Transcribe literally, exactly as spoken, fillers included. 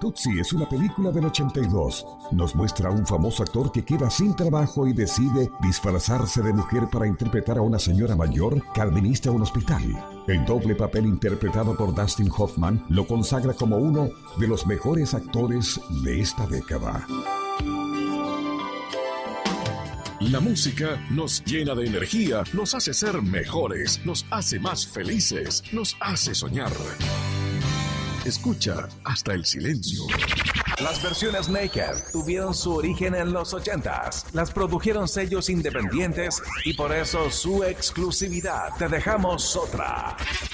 Tootsie es una película del ochenta y dos. Nos muestra a un famoso actor que queda sin trabajo y decide disfrazarse de mujer para interpretar a una señora mayor que administra un hospital. El doble papel interpretado por Dustin Hoffman lo consagra como uno de los mejores actores de esta década. La música nos llena de energía, nos hace ser mejores, nos hace más felices, nos hace soñar. Escucha hasta el silencio. Las versiones Naked tuvieron su origen en los ochentas. Las produjeron sellos independientes y por eso su exclusividad. Te dejamos otra.